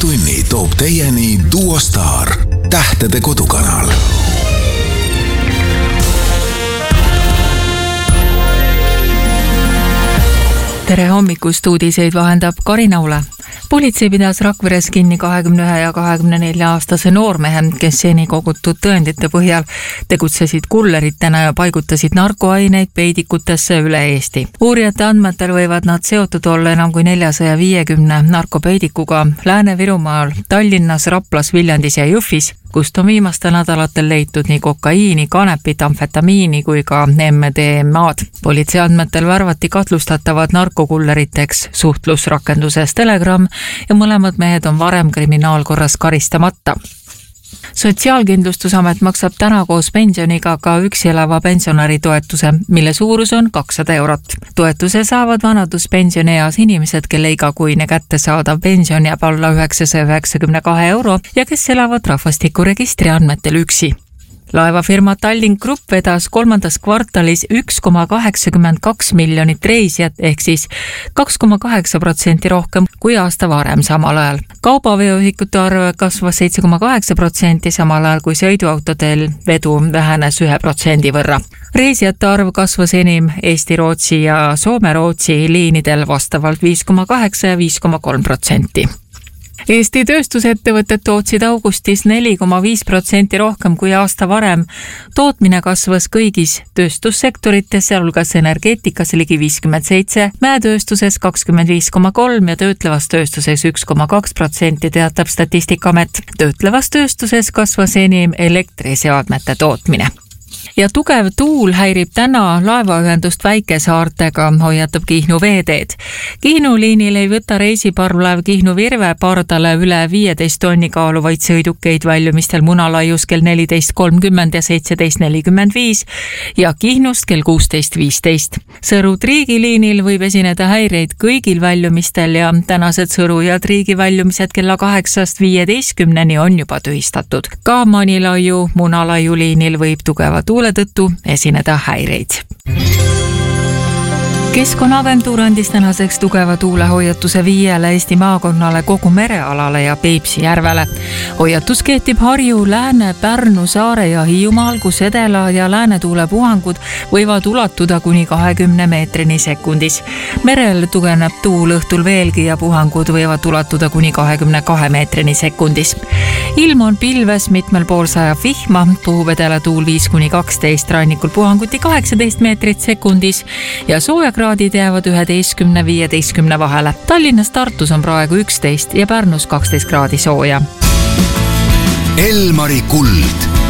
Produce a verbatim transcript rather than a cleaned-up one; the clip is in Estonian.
Vahetunni toob teieni Duo Star, tähtede kodukanal. Tere hommikust, uudiseid vahendab Karin Aule. Politsei pidas Rakveres kinni kahekümne ühe ja kahekümne nelja aastase noormehe, kes seni kogutud tõendite põhjal tegutsesid kulleritena ja paigutasid narkoaineid peidikutesse üle Eesti. Uurijate andmetel võivad nad seotud olla enam kui neljasaja viiekümne narkopeidikuga Lääne-Virumaal, Tallinnas, Raplas, Viljandis ja Jõhvis, kust on viimastel nädalatel leitud nii kokaiini, kanepit, amfetamiini kui ka M D M A-d. Politsei andmetel värvati kahtlustatavad narkokulleriteks suhtlusrakenduses Telegram ja mõlemad mehed on varem kriminaalkorras karistamata. Sotsiaalkindlustusamet maksab täna koos pensioniga ka üksi elava pensionäri toetuse, mille suurus on kakssada eurot. Toetuse saavad vanaduspensionieas inimesed, kelle igakuine kättesaadav pension jääb alla üheksasaja üheksakümne kahe euro ja kes elavad rahvastikuregistri andmetel üksi. Laevafirma Tallink Grupp vedas kolmandas kvartalis üks koma kaheksakümmend kaks miljonit reisijat ehk siis kaks koma kaheksa protsenti rohkem kui aasta varem samal ajal. Kaubaveoühikute arv kasvas seitse koma kaheksa protsenti samal ajal kui sõiduautodel vedu vähenes ühe protsendi võrra. Reisijate arv kasvas enim Eesti, Rootsi ja Soome-Rootsi liinidel vastavalt viis koma kaheksa ja viis koma kolm protsenti. Eesti tööstusettevõtted tootsid augustis neli koma viis protsenti rohkem kui aasta varem. Tootmine kasvas kõigis tööstussektorites, sealhulgas energeetikas ligi viiskümmend seitse, mäetööstuses kakskümmend viis koma kolm ja töötlevas tööstuses üks koma kaks protsenti, teatab Statistikaamet. Töötlevas tööstuses kasvas enim elektriseadmete tootmine. Ja tugev tuul häirib täna laevaühendust väikesaartega, hoiatab Kihnu veeteed. Kihnu liinil ei võta reisiparvlaev Kihnu Virve pardale üle viieteist tonni kaaluvaid sõidukeid väljumistel Munalaius kell neliteist kolmkümmend ja seitseteist nelikümmend viis ja Kihnust kell kuusteist viisteist. Sõru-Triigi liinil võib esineda häireid kõigil väljumistel ja tänased Sõru ja Triigi väljumised kella kaheksast viieteistkümneni on juba tühistatud. Ka Manilaiu, Munalaiu liinil võib tugeva tuule tõttu esineda häireid. Keskkonnaagentuur andis tänaseks tugeva tuulehoiatuse viiele Eesti maakonnale, kogu merealale ja Peipsi järvele. Hoiatus kehtib Harju, Lääne, Pärnu, Saare ja Hiiumaal, kus edela- ja läänetuulepuhangud võivad ulatuda kuni kahekümne meetrini sekundis. Merel tugevneb tuul õhtul veelgi ja puhangud võivad ulatuda kuni kahekümne kahe meetrini sekundis. Ilm on pilves, mitmel pool sajab vihma, puhub edela tuul viis kuni kaksteist, rannikul puhanguti kaheksateist meetrit sekundis ja soojakraadid jäävad üheteistkümne viieteistkümne vahele. Tallinnas, Tartus on praegu üksteist ja Pärnus kaksteist kraadi sooja. Elmari kuld.